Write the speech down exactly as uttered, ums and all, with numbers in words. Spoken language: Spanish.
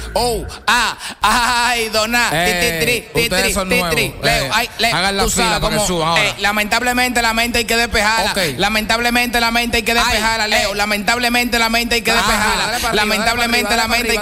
Oh, ah, ay, dona. Eh, ustedes son nuevos. Leo, ay, Leo. Hagan la Tú fila sabes para que cómo, suban ahora. eh, lamentablemente la mente hay que despejarla. Ok. Lamentablemente la mente hay que despejarla, Ay, Leo. eh. Lamentablemente la mente hay que Ajá, despejarla. dale para arriba, Lamentablemente dale para la arriba, mente hay